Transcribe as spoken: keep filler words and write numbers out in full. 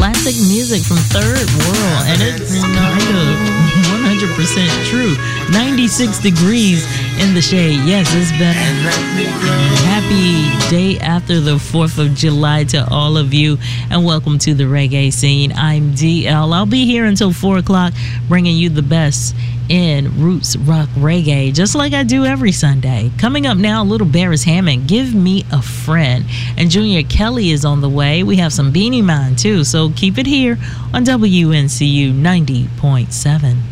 classic music from Third World, and it's kind of one hundred percent true. ninety-six degrees in the shade. Yes, it's been a happy day after the fourth of July to all of you, and welcome to the reggae scene. I'm D L. I'll be here until four o'clock bringing you the best in roots rock reggae, just like I do every Sunday. Coming up now, Little Barris Hammond, Give Me a Friend, and Junior Kelly is on the way. We have some Beanie Man too, so keep it here on W N C U ninety point seven.